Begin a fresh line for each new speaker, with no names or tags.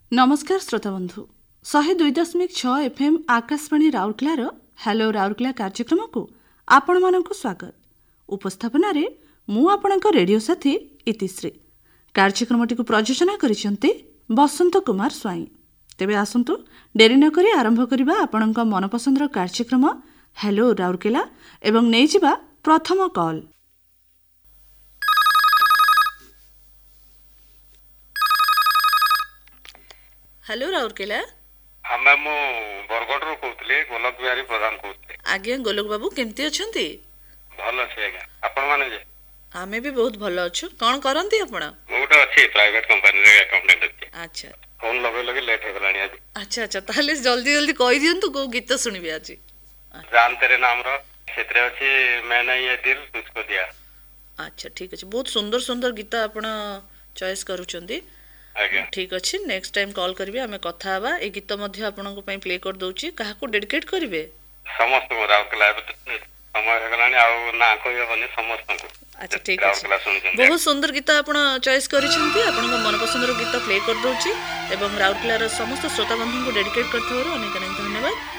नमस्कार श्रोता बंधु 102.6 FM आकाशवाणी राउरकेलार हेलो राउरकेला कार्यक्रम को आपण मानक स्वागत। उपस्थापन मु आपणक रेडियो साथी इतिश्री। कार्यक्रमटी को प्रयोजना करिसेंते बसंत कुमार स्वाई। तेबे आसंतु डेरी न करी आरंभ करिबा आपणक मनपसंदर कार्यक्रम हेलो राउरकेला एवं नै जिबा प्रथम कॉल। हेलो राउरकेला।
हाँ मैम मु बरगड़ रो कहतले गोलक बिहारी प्रधान कहतले।
आज्ञा गोलक बाबू केमती अछंती?
भल अछि आज्ञा। आपण माने जे?
आमे भी बहुत भल अछु। कोन करंती आपण?
मोटा अछि प्राइवेट कंपनी रे अकाउंटेंट अछि।
अच्छा।
फोन लगे लगे लेट हो गलानी आज।
अच्छा अच्छा ताले जल्दी जल्दी कहि दियंतु को गीत सुनिबे आज।
जान तेरे नाम रो क्षेत्र अछि मैंने ये दिल तुझको दिया।
अच्छा ठीक अछि। बहुत सुंदर सुंदर गीत आपण चॉइस करूचंदी। ठीक अच्छे नेक्स्ट टाइम कॉल करिवे हमें कथा हवा। ए गीत मध्ये आपनको पई प्ले कर दउची। काहा को डेडिकेट करिवे?
समस्त को राउरकेला समय हो गलानी आ ना कहियो बने समस्त को।
अच्छा ठीक अछि। बहुत सुंदर गीत आपण चॉइस करिसंती। आपनको मनपसंदर गीत प्ले कर दउची एवं राउरकेला रो समस्त श्रोता बंधु को डेडिकेट करथारो अनेक अनेक धन्यवाद।